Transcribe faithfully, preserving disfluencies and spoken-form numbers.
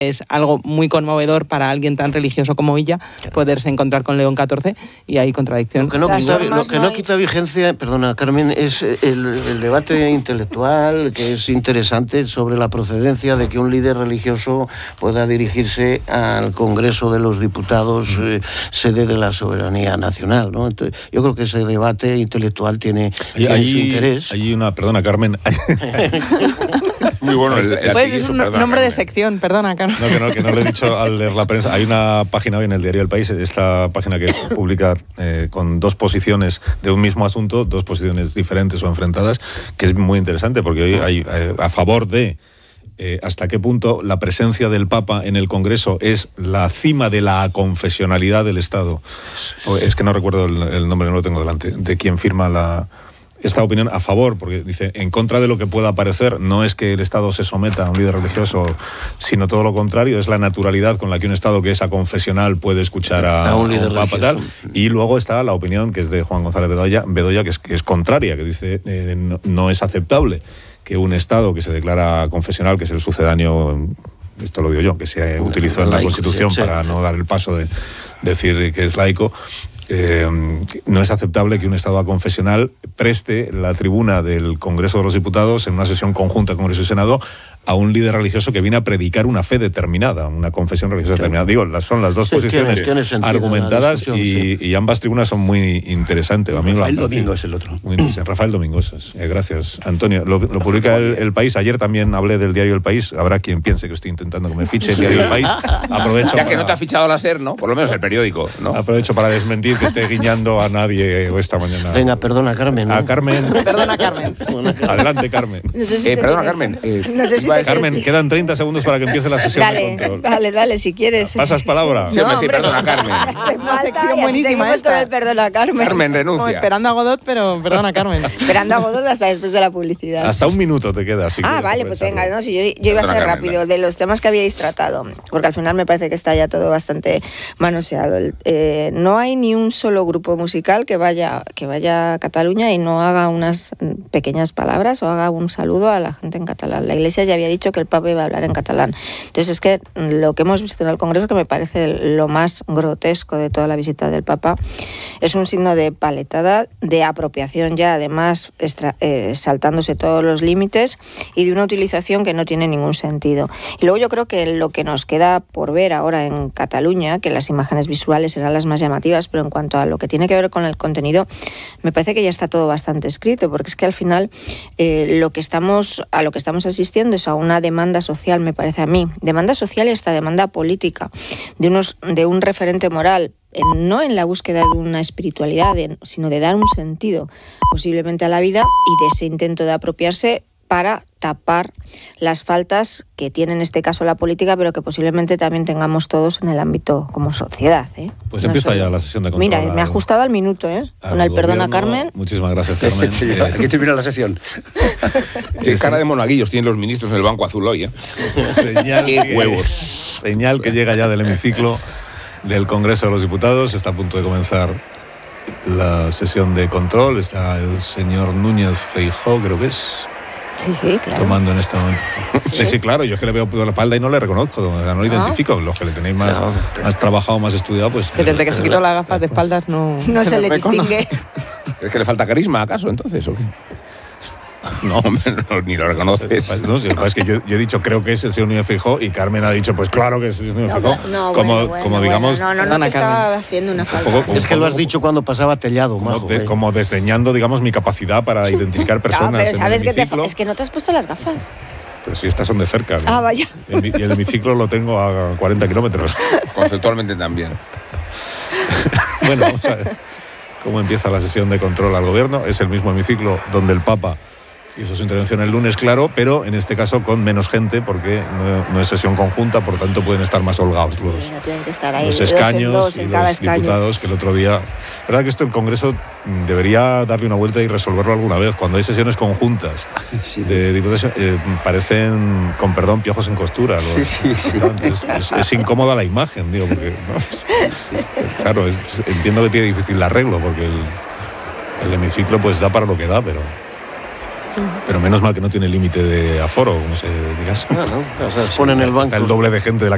Es algo muy conmovedor para alguien tan religioso como ella poderse encontrar con León catorce y hay contradicción. Lo que no, quita, lo que no hay... quita vigencia, perdona Carmen, es el, el debate intelectual que es interesante sobre la procedencia de que un líder religioso pueda dirigirse al Congreso de los Diputados, eh, sede de la soberanía nacional, ¿no? Entonces, yo creo que ese debate intelectual tiene, tiene hay, su interés. Hay una, perdona Carmen. Muy bueno el, el pues es un perdona, nombre Carmen. De sección, perdona Carmen. No, que no, que no lo he dicho al leer la prensa. Hay una página hoy en el diario El País, esta página que publica eh, con dos posiciones de un mismo asunto, dos posiciones diferentes o enfrentadas, que es muy interesante porque hoy hay eh, a favor de eh, hasta qué punto la presencia del Papa en el Congreso es la cima de la confesionalidad del Estado. O, es que no recuerdo el, el nombre, no lo tengo delante, de quien firma la... esta opinión a favor, porque dice, en contra de lo que pueda parecer, no es que el Estado se someta a un líder religioso, sino todo lo contrario, es la naturalidad con la que un Estado que es aconfesional puede escuchar a, a un líder a un papa tal. Y luego está la opinión que es de Juan González Bedoya, Bedoya que, es, que es contraria, que dice, eh, no, no es aceptable que un Estado que se declara confesional, que es el sucedáneo, esto lo digo yo, que se bueno, utilizó en la laico, Constitución sí, sí. para no dar el paso de decir que es laico, Eh, no es aceptable que un Estado aconfesional preste la tribuna del Congreso de los Diputados en una sesión conjunta Congreso y Senado a un líder religioso que viene a predicar una fe determinada, una confesión religiosa sí. determinada. Digo, las, son las dos sí, posiciones tiene, tiene argumentadas y, sí. y ambas tribunas son muy interesantes. A mí Rafael Domingo es el otro. Muy Rafael Domingos, eh, gracias. Antonio, lo, lo publica el, el País. Ayer también hablé del diario El País. Habrá quien piense que estoy intentando que me fiche el diario El País. Aprovecho ya que para, no te ha fichado la SER, ¿no? Por lo menos el periódico, ¿no? Aprovecho para desmentir que esté guiñando a nadie esta mañana. Venga, perdona Carmen. ¿no? A Carmen. Perdona Carmen. Adelante, Carmen. No sé si eh, perdona Carmen. Eh, no sé si Carmen, si... quedan treinta segundos para que empiece la sesión dale, de control. Dale, dale, si quieres. ¿Pasas palabra? Sí, no, sí, perdona Carmen. Una sección buenísima esta. Con el perdona Carmen. Carmen, renuncia. Como esperando a Godot, pero perdona Carmen. Esperando a Godot hasta después de la publicidad. Hasta un minuto te queda. Si ah, vale, pues venga, no, si yo, yo iba a ser Carmen, rápido. Vale. De los temas que habíais tratado, porque al final me parece que está ya todo bastante manoseado. Eh, no hay ni un solo grupo musical que vaya, que vaya a Cataluña y no haga unas pequeñas palabras o haga un saludo a la gente en catalán. La Iglesia ya había dicho que el Papa iba a hablar en catalán. Entonces es que lo que hemos visto en el Congreso, que me parece lo más grotesco de toda la visita del Papa, es un signo de paletada, de apropiación ya, además extra, eh, saltándose todos los límites y de una utilización que no tiene ningún sentido. Y luego yo creo que lo que nos queda por ver ahora en Cataluña, que las imágenes visuales serán las más llamativas, pero en cuanto a lo que tiene que ver con el contenido, me parece que ya está todo bastante escrito, porque es que al final eh, lo que estamos, a lo que estamos asistiendo es a una demanda social, me parece a mí, demanda social y hasta demanda política, de, unos, de un referente moral, en, no en la búsqueda de una espiritualidad, de, sino de dar un sentido posiblemente a la vida y de ese intento de apropiarse para tapar las faltas que tiene en este caso la política, pero que posiblemente también tengamos todos en el ámbito como sociedad. ¿eh? Pues no empieza solo. ya la sesión de control. Mira, al, me ha ajustado al minuto, ¿eh? Con el perdona Carmen. Muchísimas gracias, Carmen. Aquí termina la sesión. Qué cara de monaguillos tienen los ministros en el Banco Azul hoy, ¿eh? Señal Qué que, huevos. Señal que llega ya del hemiciclo del Congreso de los Diputados. Está a punto de comenzar la sesión de control. Está el señor Núñez Feijóo, creo que es. Sí, sí, claro. Tomando en este momento. Sí, sí, sí, claro, yo es que le veo por la espalda y no le reconozco, no lo ¿No? identifico. Los que le tenéis más, no, más trabajado, más estudiado, pues... Que desde que se quitó las gafas de espaldas no... No se, se le distingue. ¿Es que le falta carisma, acaso, entonces, o qué? No, no, ni lo reconoces. No, no, es que yo, yo he dicho, creo que es el señor Núñez Feijóo, y Carmen ha dicho, pues claro que es el señor Núñez Feijóo. No, no, como, bueno, bueno, como bueno, digamos... No, no, no, no te estaba haciendo una falta. Poco, es que lo has dicho cuando pasaba Tellado, como, majo, de, eh. como desdeñando, digamos, mi capacidad para identificar personas. No, pero sabes en el que hemiciclo. te, es que no te has puesto las gafas. Pero si estas son de cerca. ¿no? Ah, vaya. El, y el hemiciclo lo tengo a cuarenta kilómetros. Conceptualmente también. Bueno, vamos a ver cómo empieza la sesión de control al gobierno. Es el mismo hemiciclo donde el Papa hizo su intervención el lunes, claro, pero en este caso con menos gente, porque no, no es sesión conjunta, por tanto pueden estar más holgados los, sí, no tienen que estar ahí, los escaños dos en dos, en y cada los escaño. Diputados, que el otro día... La verdad que esto el Congreso debería darle una vuelta y resolverlo alguna vez. Cuando hay sesiones conjuntas sí. de diputados, eh, parecen, con perdón, piojos en costura. Los, sí, sí, sí. Es, es, es incómoda la imagen, digo, porque... ¿no? Sí. Claro, es, entiendo que tiene difícil el arreglo, porque el, el hemiciclo pues da para lo que da, pero... Pero menos mal que no tiene límite de aforo, como se diga. No, no, o sea, ponen el banco. Está el doble de gente de la